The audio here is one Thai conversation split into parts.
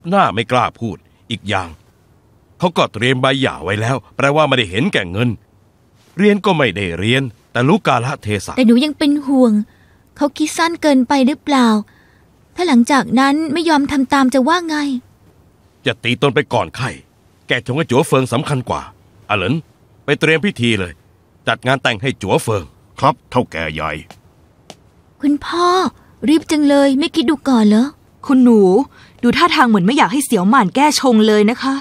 หน้าไม่กล้าพูดอีกอย่างเขาก็เตรียมใบหย่าไว้แล้วแปลว่าไม่ได้เห็นแก่เงินเรียนก็ไม่ได้เรียนแต่รู้กาลเทศะแต่หนูยังเป็นห่วงเขาคิดสั้นเกินไปหรือเปล่าถ้าหลังจากนั้นไม่ยอมทำตามจะว่าไงจะตีตนไปก่อนไข่แกชงให้จั๋วเฟิงสำคัญกว่าอาเหลินไปเตรียมพิธีเลยจัดงานแต่งให้จั๋วเฟิงครับเท่าแก่ใหญ่คุณพ่อรีบจังเลยไม่คิดดูก่อนเหรอคุณหนูดูท่าทางเหมือนไม่อยากให้เสี่ยวหม่านแก้ชงเลยนะคะ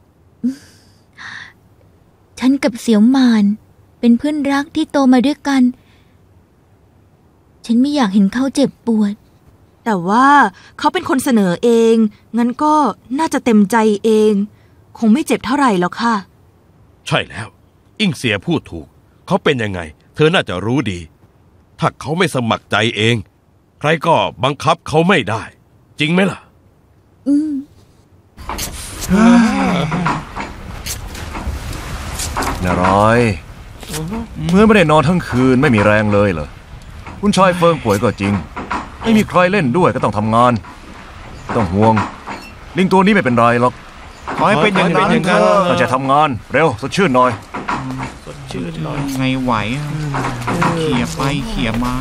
ฉันกับเสี่ยวหม่านเป็นเพื่อนรักที่โตมาด้วยกันฉันไม่อยากเห็นเขาเจ็บปวดแต่ว่าเขาเป็นคนเสนอเองงั้นก็น่าจะเต็มใจเองคงไม่เจ็บเท่าไหร่หรอกค่ะใช่แล้วอิงเสียพูดถูกเขาเป็นยังไงเธอน่าจะรู้ดีถ้าเขาไม่สมัครใจเองใครก็บังคับเขาไม่ได้จริงไหมล่ะนารายเมื่อไม่ได้นอนทั้งคืนไม่มีแรงเลยเหรอคุณชายเฟิงป่วยก็จริงไม่มีใครเล่นด้วยก็ต้องทำงานต้องห่วงลิงตัวนี้ไม่เป็นไรหรอกขอให้เป็นอย่างนั้นเถอะตั้งใจทำงานเร็วสดชื่นหน่อยสดชื่นหน่อยไงไหวเขี่ยไปเขี่ยมา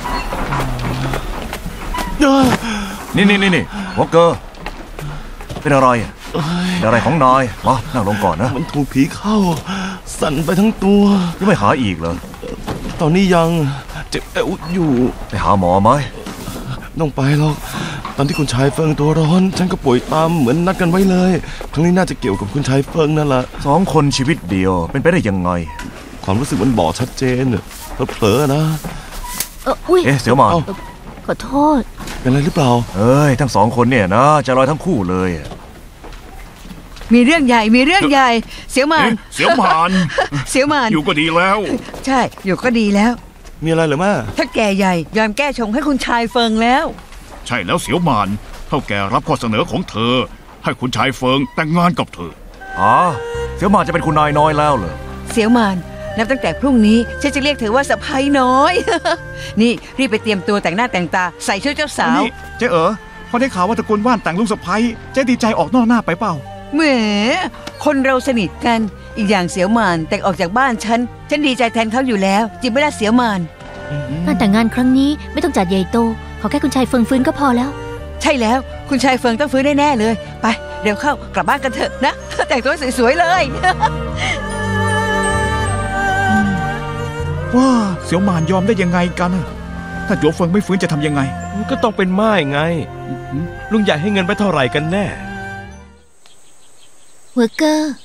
นี่วอลเกอร์เป็นอะไรอะไรของนายมานั่งลงก่อนนะมันถูกผีเข้าสั่นไปทั้งตัวยังไม่หาอีกเหรอตอนนี้ยังเจ็บอยู่ไปหาหมอไหมต้องไปหรอกตอนที่คุณชายเฟิงตัวร้อนฉันก็ป่วยตามเหมือนนัดกันไว้เลยครั้งนี้น่าจะเกี่ยวกับคุณชายเฟิงนั่นแหละ 2 คนชีวิตเดียวเป็นไปได้ยังไงความรู้สึกมันบอกชัดเจนเผลอๆนะเสี่ยวหม่านขอโทษเป็นอะไรหรือเปล่าทั้ง2 คนเนี่ยนะจะลอยทั้งคู่เลยมีเรื่องใหญ่เสี่ยวหม่านเสี่ยวหม่านอยู่ก็ดีแล้วใช่อยู่ก็ดีแล้วมีอะไรเหรอแม่ถ้าแก่ใหญ่ยอมแก้ชงให้คุณชายเฟิงแล้วใช่แล้วเสี่ยวหม่านเท่าแก่รับข้อเสนอของเธอให้คุณชายเฟิงแต่งงานกับเธอเสี่ยวหม่านจะเป็นคุณนายน้อยแล้วเหรอเสี่ยวหม่านนับตั้งแต่พรุ่งนี้ฉันจะเรียกเธอว่าสะใภ้น้อย นี่รีบไปเตรียมตัวแต่งหน้าแต่งตาใส่ชุดเจ้าสาวเจ๊พอได้ข่าวว่าตระกูลว่านแต่งลูกสะใภ้เจ๊ดีใจออกนอกหน้าไปเปล่าแหมคนเราสนิทกันอีกอย่างเสี่ยวหม่านแต่งออกจากบ้านฉันดีใจแทนเขาอยู่แล้วจริงไหมล่ะเสี่ยวหม่านงานแต่งงานครั้งนี้ไม่ต้องจัดใหญ่โตขอแค่คุณชายเฟิงฟื้นก็พอแล้วใช่แล้วคุณชายเฟิงต้องฟื้นแน่ๆเลยไปเร็วเข้ากลับบ้านกันเถอะนะแต่งตัวสวยๆเลยว่าเสี่ยวหม่านยอมได้ยังไงกันถ้าจั๋วเฟิงไม่ฟื้นจะทำยังไงก็ต้องเป็นม่ายไงลุงใหญ่ให้เงินไปเท่าไหร่กันแน่หัวเกอร์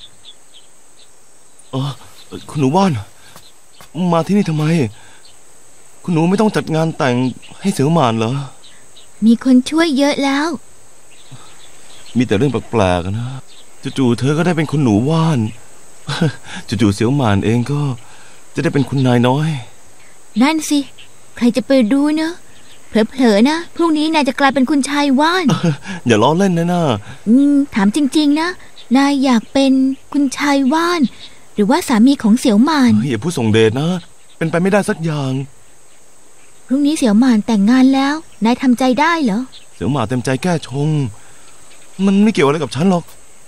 คุณหนูว่านมาที่นี่ทำไมคุณหนูไม่ต้องจัดงานแต่งให้เสี่ยวหม่านเหรอมีคนช่วยเยอะแล้วมีแต่เรื่องแปลกๆนะจู่ๆเธอก็ได้เป็นคุณหนูว่านจู่ๆเสี่ยวหม่านเองก็จะได้เป็นคุณนายน้อยนั่นสิใครจะไปรู้เนอะเผลอๆนะพรุ่งนี้นายจะกลายเป็นคุณชายว่านอย่าล้อเล่นนะถามจริงๆนะนายอยากเป็นคุณชายว่านหรือว่าสามีของเสี่ยวหม่านอย่าพูดส่งเดชนะเป็นไปไม่ได้สักอย่างพรุ่งนี้เสี่ยวหม่านแต่งงานแล้วนายทำใจได้เหรอเสี่ยวหม่านเต็มใจแก้ชงมันไม่เกี่ยวอะไรกับฉันหรอก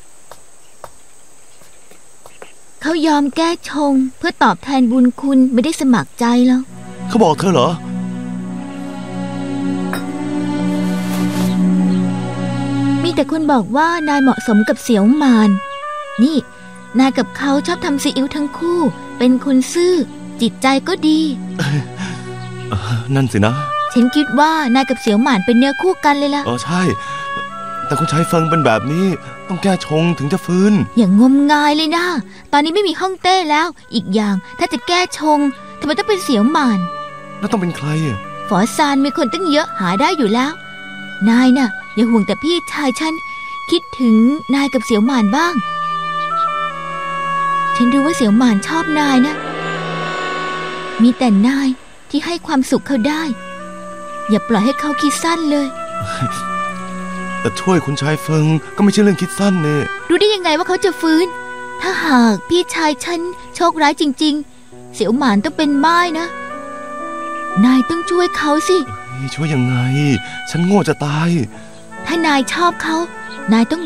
เขายอมแก้ชงเพื่อตอบแทนบุญคุณไม่ได้สมัครใจหรอกเขาบอกเธอเหรอมีแต่คนบอกว่านายเหมาะสมกับเสี่ยวหม่านนี่นายกับเขาชอบทำซีอิ๊วทั้งคู่เป็นคนซื่อจิตใจก็ดีนั่นสินะฉันคิดว่านายกับเสี่ยวหม่านเป็นเนื้อคู่กันเลยล่ะใช่แต่คุณชายเฟิงเป็นแบบนี้ต้องแก้ชงถึงจะฟื้นอย่างงมงายเลยนะตอนนี้ไม่มีฮ่องเต้แล้วอีกอย่างถ้าจะแก้ชงทำไมต้องเป็นเสี่ยวหม่านแล้วต้องเป็นใครฝอซานมีคนตั้งเยอะหาได้อยู่แล้วนายน่ะอย่าห่วงแต่พี่ชายฉันคิดถึงนายกับเสี่ยวหม่านบ้างฉันรู้ว่าเสี่ยวหม่านชอบนายนะมีแต่นายที่ให้ความสุขเขาได้อย่าปล่อยให้เขาคิดสั้นเลยแต่ช่วยคุณชายเฟิงก็ไม่ใช่เรื่องคิดสั้นเนี่ยรู้ได้ยังไงว่าเขาจะฟื้นถ้าหากพี่ชายฉันโชคร้ายจริงๆเสี่ยวหม่านต้องเป็นม่ายนะนายต้องช่วยเขาสิช่วยยังไงฉันโง่จะตายถ้านายชอบเขานายต้อง